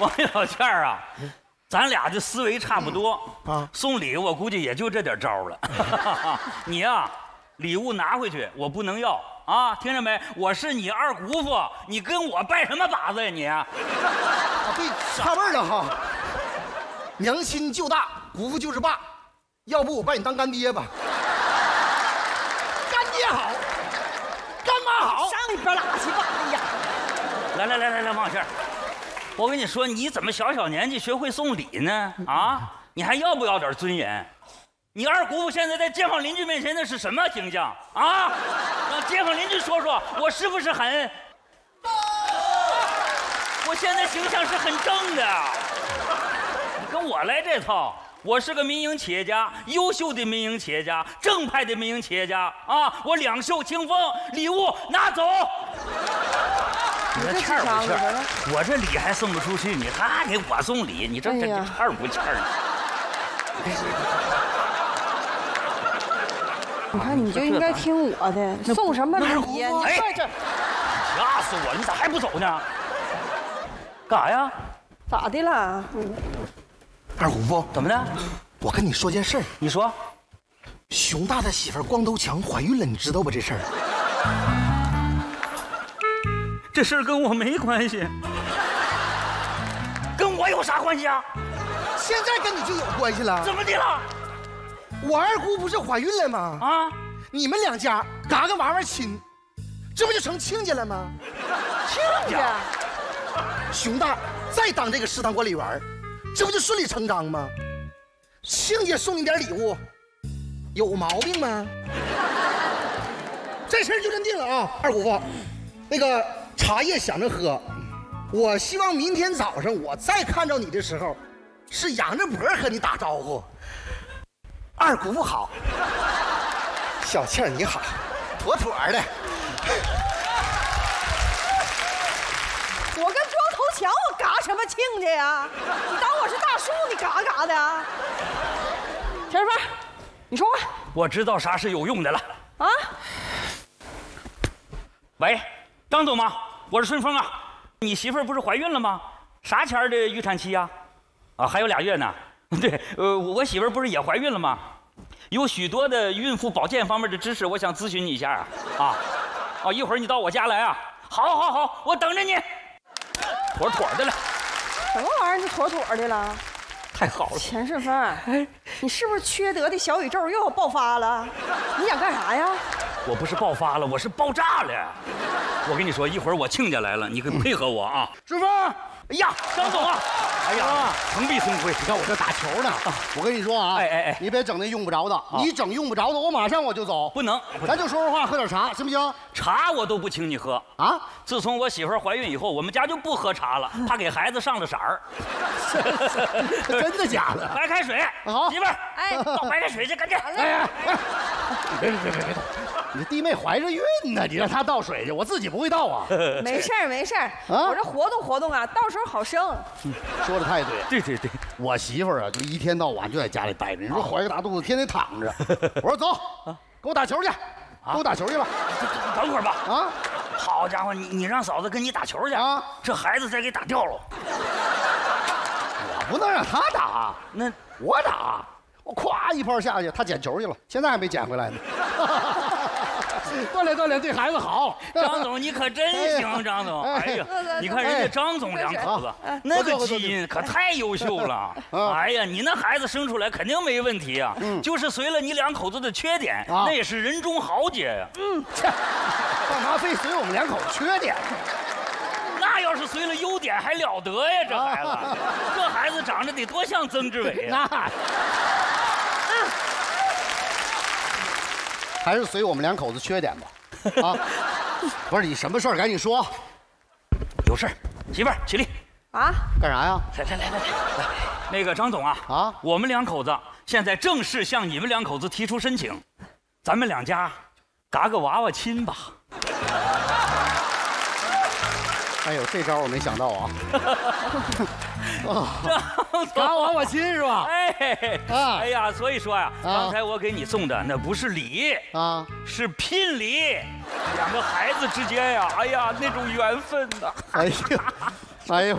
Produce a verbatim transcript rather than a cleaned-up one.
王小倩啊，咱俩的思维差不多啊。送礼我估计也就这点招了。你呀，礼物拿回去，我不能要啊，听着没？我是你二姑父，你跟我拜什么把子呀你？啊， 对，差味儿了哈。娘亲就大，姑父就是爸，要不我把你当干爹吧？干爹好，干妈好， 上一边拉去吧！哎呀， 来来来来来，王小倩。我跟你说，你怎么小小年纪学会送礼呢？啊，你还要不要点尊严？你二姑父现在在街坊邻居面前那是什么形象啊？让街坊邻居说说，我是不是很？我现在形象是很正的。你跟我来这套，我是个民营企业家，优秀的民营企业家，正派的民营企业家啊！我两袖清风，礼物拿走。你这欠儿不欠儿？我这礼还送不出去，你还给我送礼，你这这欠儿不欠儿？ 你看，你就应该听我的，送什么礼呀？你在这，吓死我！你咋还不走呢？干啥呀？ 咋的了？ 二姑父， 怎么的？ 我跟你说件事儿。 你说， 熊大的媳妇光头强怀孕了，你知道吧？这事儿。 这事儿跟我没关系，跟我有啥关系啊？ 现在跟你就有关系了。 怎么的了？ 我二姑不是怀孕了吗？啊，你们两家嘎个娃娃亲，这不就成亲家了吗？ 亲家。 熊大再当这个食堂管理员，这不就顺理成章吗？亲家送你点礼物，有毛病吗？这事儿就认定了啊，二姑父，那个。茶叶想着喝，我希望明天早上我再看着你的时候，是仰着脖和你打招呼。二姑父好，小倩儿你好，妥妥的。 我跟庄头强，我嘎什么亲家呀？你当我是大树，你嘎嘎的？田二芬，你说话。 我知道啥是有用的了。啊？喂。张总吗？我是顺丰啊，你媳妇儿不是怀孕了吗？啥前儿的预产期呀？啊，还有俩月呢。对，呃，我媳妇儿不是也怀孕了吗？有许多的孕妇保健方面的知识，我想咨询你一下啊。啊，哦，一会儿你到我家来啊。好，好，好，我等着你。妥妥的了。 什么玩意儿？你妥妥的了？ 太好了。 钱顺丰，哎，你是不是缺德的小宇宙又要爆发了？你想干啥呀？ 我不是爆发了，我是爆炸了。我跟你说，一会儿我亲家来了，你可配合我啊！ 顺丰， 哎呀，张总啊，哎呀，蓬荜生辉。 你看我这打球呢，我跟你说啊， 哎哎哎， 你别整那用不着的，你整用不着的，我马上我就走。 不能， 咱就说说话，喝点茶，行不行？ 茶我都不请你喝啊！自从我媳妇怀孕以后，我们家就不喝茶了，怕给孩子上了色儿。 真的假的？ 白开水，好，媳妇儿，哎，倒白开水去，赶紧。哎呀， 别别别别别倒！你弟妹怀着孕呢，你让她倒水去，我自己不会倒啊。 没事儿没事儿，我这活动活动啊，到时候好生。 说的太对， 对对对， 我媳妇儿啊，就一天到晚就在家里待着。你说怀个大肚子，天天躺着。我说走，跟我打球去，跟我打球去吧。 等会儿吧。啊，好家伙，你你让嫂子跟你打球去啊？这孩子再给打掉了。 我不能让他打， 那我打。我咵一炮下去，他捡球去了，现在还没捡回来呢。锻炼锻炼对孩子好。 张总，你可真行，张总。哎呀，你看人家张总两口子，那个基因可太优秀了。哎呀，你那孩子生出来肯定没问题啊，就是随了你两口子的缺点，那也是人中豪杰呀。嗯， 干嘛非随我们两口子缺点？ 那要是随了优点还了得呀？这孩子，这孩子长得得多像曾志伟呀！ 那，还是随我们两口子缺点吧。啊，不是你什么事儿赶紧说。 有事儿，媳妇儿起立。 啊？ 干啥呀？ 来来来来来来，那个张总啊，啊，我们两口子现在正式向你们两口子提出申请，咱们两家嘎个娃娃亲吧。 哎呦，这招我没想到啊！ 哦， 嘎娃娃亲是吧？ 哎，啊，哎呀，所以说呀，刚才我给你送的那不是礼啊，是聘礼。两个孩子之间呀，哎呀，那种缘分呐。 哎呦，哎呦。